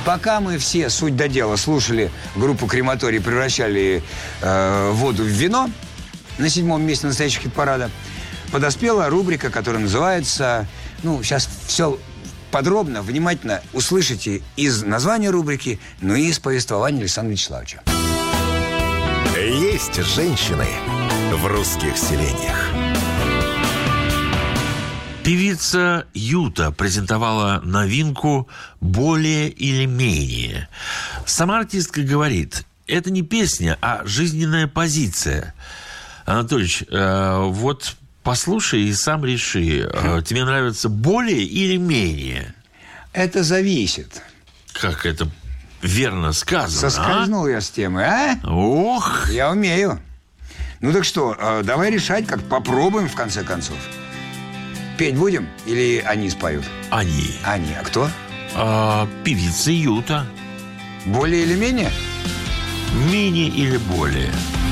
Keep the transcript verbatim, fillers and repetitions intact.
Пока мы все, суть до дела, слушали группу «Крематорий», превращали э, воду в вино на седьмом месте настоящего хит-парада, подоспела рубрика, которая называется... Ну, сейчас все подробно, внимательно услышите из названия рубрики, ну и из повествования Александра Вячеславовича. Есть женщины в русских селениях. Певица Юта презентовала новинку «Более или менее». Сама артистка говорит, это не песня, а жизненная позиция. Анатольевич, э, вот послушай и сам реши, э, тебе нравится более или менее? Это зависит. Как это верно сказано, Соскользнул а? я с темы, а? Ох! Я умею. Ну так что, э, давай решать, как попробуем в конце концов. Петь будем или они споют? Они. Они. А кто? А, певица Юта. Более или менее? Менее или более.